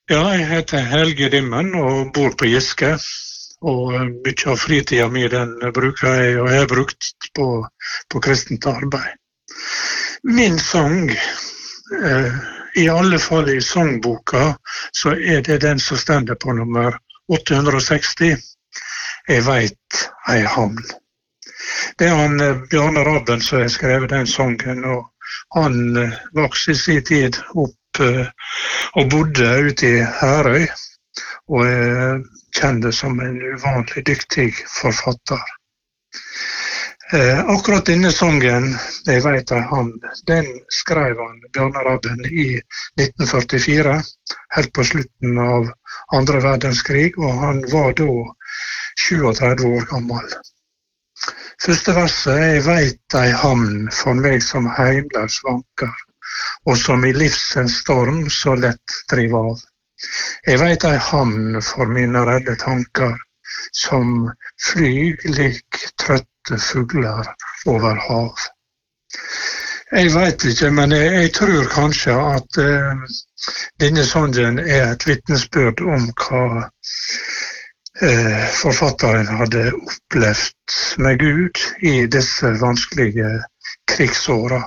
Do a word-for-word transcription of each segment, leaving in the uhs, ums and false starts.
Ja, jeg heter Helge Dimmen og bor på Giske. Og mye av fritida mi den bruker jeg, og jeg har brukt på, på kristent arbeid. Min sang, eh, i alle fall i sangboka, så er det den som stender på nummer åtte hundre og seksti. Jeg vet ei havn. Det er han eh, Bjarne Rabben som har skrevet den sangen, og han eh, vokste i sin tid opp eh, og bodde ute i Herøy, og er kjent som en uvanlig dyktig forfatter. Eh, akkurat denne sangen, jeg vet ei havn, den skrev han, Bjarne Rabben, i nitten førtifire, helt på slutten av andre verdenskrig, og han var da trettito år gammel. Første verset: Jeg vet ei havn for meg som heimløs vanker, og som i livsens storm så lett driver av. Jeg vet ei havn for mine redde tanker, som flyg lik trøtte fugler over hav. Jeg vet ikke, men jeg, jeg tror kanskje at eh, denne sangen er et vitnesbyrd om hva eh, forfatteren hadde opplevd med Gud i disse vanskelige krigsåra.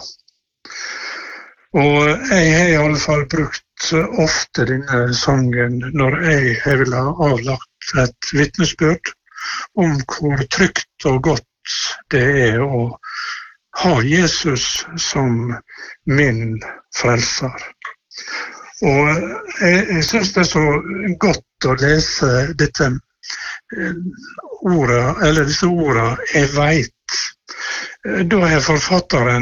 Og jeg har i alle fall brukt ofte denne sangen når jeg vil ha avlagt et vitnesbyrd om hvor trygt og godt det er å ha Jesus som min frelser. Og jeg, jeg synes det er så godt å lese dette ordet, eller disse ordene «jeg vet». Da er forfatteren